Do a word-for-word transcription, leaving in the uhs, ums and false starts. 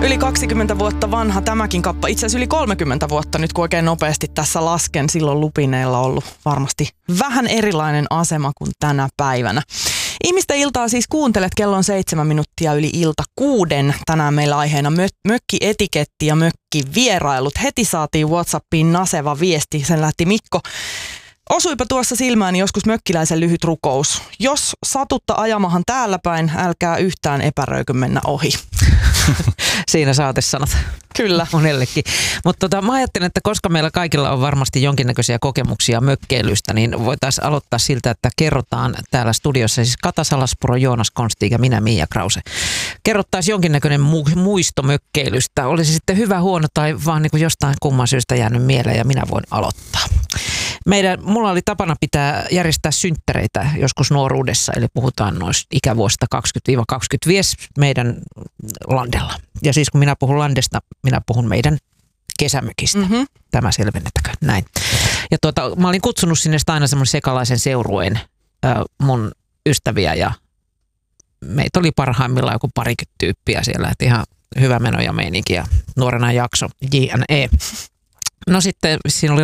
Yli kaksikymmentä vuotta vanha tämäkin kappa. Itse asiassa yli kolmekymmentä vuotta nyt, kun oikein nopeasti tässä lasken. Silloin Lupineella on ollut varmasti vähän erilainen asema kuin tänä päivänä. Ihmisten iltaa siis kuuntelet, kello on seitsemän minuuttia yli ilta kuuden. Tänään meillä aiheena mö- mökkietiketti ja mökkivierailut. Heti saatiin WhatsAppiin naseva viesti, sen lähti Mikko. Osuipa tuossa silmääni joskus mökkiläisen lyhyt rukous. Jos satutta ajamahan täällä päin, älkää yhtään epäröikö mennä ohi. Siinä saatesanat. Kyllä. Monellekin. Mutta tota, mä ajattelin, että koska meillä kaikilla on varmasti jonkinnäköisiä kokemuksia mökkeilystä, niin voitaisiin aloittaa siltä, että kerrotaan täällä studiossa, siis Kata Salaspuro, Joonas Konsti ja minä Mia Krause. Kerrottaisiin jonkinnäköinen mu- muisto mökkeilystä. Olisi sitten hyvä, huono tai vaan niin kuin jostain kumman syystä jäänyt mieleen ja minä voin aloittaa. Meidän, mulla oli tapana pitää järjestää synttäreitä joskus nuoruudessa, eli puhutaan noista ikävuosista kaksikymmentä kaksikymmentäviisi meidän landella. Ja siis kun minä puhun landesta, minä puhun meidän kesämökistä. Mm-hmm. Tämä selvennettäkö näin. Ja tuota, mä olin kutsunut sinne aina semmoisen sekalaisen seurueen äh, mun ystäviä ja meitä oli parhaimmillaan joku parikymmentä tyyppiä siellä, että ihan hyvä meno ja meininki ja nuorena jakso, J N E. No sitten siinä oli